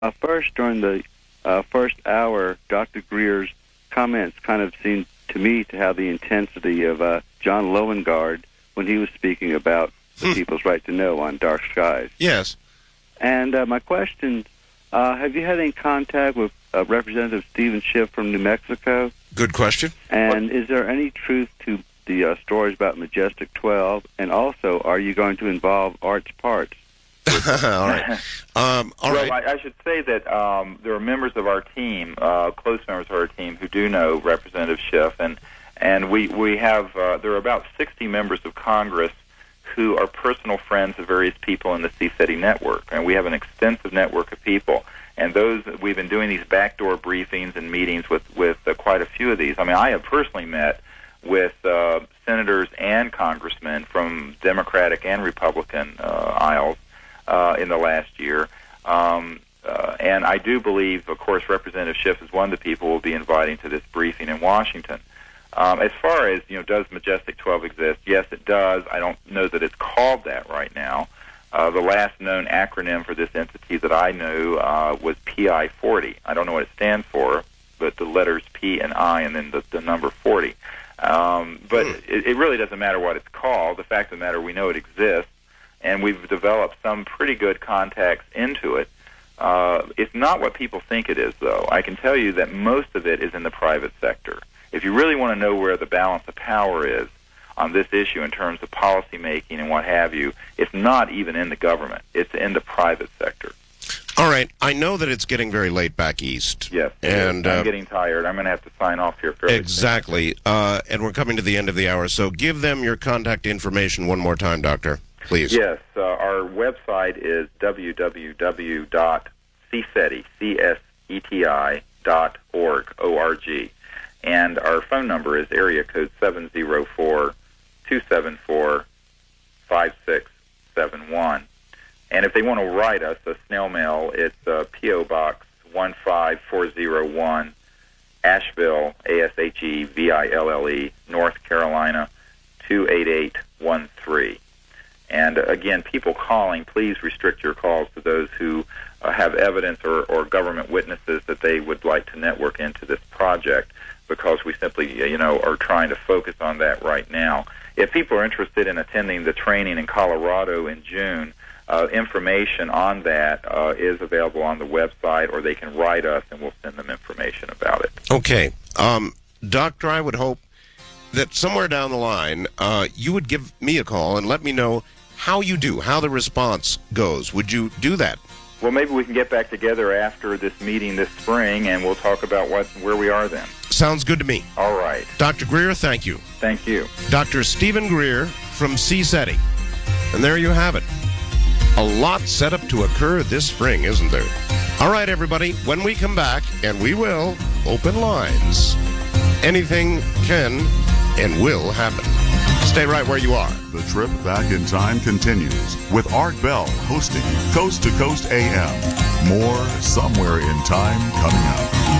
First, during the first hour, Dr. Greer's comments kind of seemed to me to have the intensity of John Loengard when he was speaking about the people's right to know on Dark Skies. Yes. And my question, have you had any contact with Representative Stephen Schiff from New Mexico? Good question. And is there any truth to the stories about Majestic 12? And also, are you going to involve Art's parts? All right. All right. Well, I should say that there are members of our team, close members of our team, who do know Representative Schiff, and we have there are about 60 members of Congress who are personal friends of various people in the CSETI network, and we have an extensive network of people. And those we've been doing these backdoor briefings and meetings with quite a few of these. I mean, I have personally met with senators and congressmen from Democratic and Republican aisles in the last year. And I do believe, of course, Representative Schiff is one of the people we'll be inviting to this briefing in Washington. As far as, does Majestic 12 exist? Yes, it does. I don't know that it's called that right now. The last known acronym for this entity that I knew was PI-40. I don't know what it stands for, but the letters P and I and then the number 40. But it really doesn't matter what it's called. The fact of the matter, we know it exists, and we've developed some pretty good contacts into it. It's not what people think it is, though. I can tell you that most of it is in the private sector. If you really want to know where the balance of power is on this issue in terms of policy making and what have you, it's not even in the government. It's in the private sector. All right. I know that it's getting very late back east. Yes. And I'm getting tired. I'm going to have to sign off here fairly exactly. And we're coming to the end of the hour, so give them your contact information one more time, Doctor, please. Yes. Our website is www.cseti.org, O-R-G. And our phone number is area code 704-274-5671. And if they want to write us a snail mail, it's P.O. Box 15401, Asheville, Asheville, North Carolina, 28813. And again, people calling, please restrict your calls to those who have evidence or government witnesses that they would like to network into this project, because we simply, are trying to focus on that right now. If people are interested in attending the training in Colorado in June, information on that is available on the website, or they can write us and we'll send them information about it. Okay. Doctor, I would hope that somewhere down the line you would give me a call and let me know how you do, how the response goes. Would you do that? Well, maybe we can get back together after this meeting this spring, and we'll talk about where we are then. Sounds good to me. All right. Dr. Greer, thank you. Thank you. Dr. Stephen Greer from CSETI. And there you have it. A lot set up to occur this spring, isn't there? All right, everybody, when we come back, and we will, open lines. Anything can and will happen. Stay right where you are. The trip back in time continues with Art Bell hosting Coast to Coast AM. More Somewhere in Time coming up.